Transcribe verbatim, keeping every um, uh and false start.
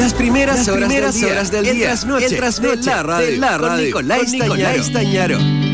Las primeras, Las horas, primeras del día, horas del el día, trasnoche, el trasnoche de la radio, de la radio, con Nicolás con Nicolás Stañaro.